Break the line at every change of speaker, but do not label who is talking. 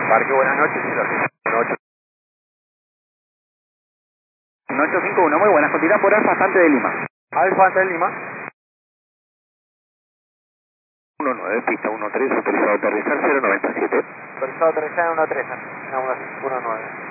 Parque, buenas noches,
1851, muy buenas, continúa por Alfa Sante de Lima.
Alfa de Lima.
19, pista 13, autorizado a aterrizar 097.
Autorizado a aterrizar en 13, 19.